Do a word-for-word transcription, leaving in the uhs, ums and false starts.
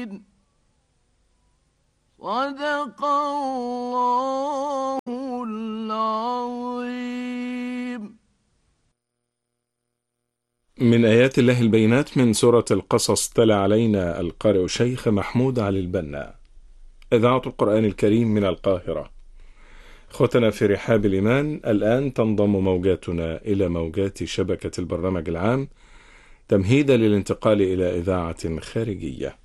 صدق الله العظيم. من آيات الله البينات من سورة القصص، تلا علينا القارئ شيخ محمود علي البنا، إذاعة القرآن الكريم من القاهرة. أخوتنا في رحاب الإيمان، الآن تنضم موجاتنا إلى موجات شبكة البرنامج العام تمهيدا للانتقال إلى إذاعة خارجية.